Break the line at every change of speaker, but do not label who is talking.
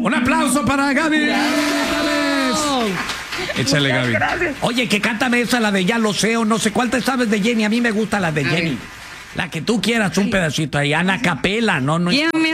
Un aplauso para Gaby. Échale, Gaby.
Oye, que cántame esa, la de Ya lo sé, o no sé cuál te sabes de Jenny. A mí me gusta la de Jenny. La que tú quieras, un pedacito ahí. Ana Capela, no.
Ya me